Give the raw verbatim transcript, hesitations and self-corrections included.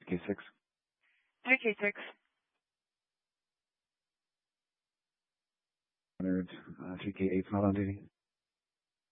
K six. three K six. one hundred, uh, three K eight's not on duty.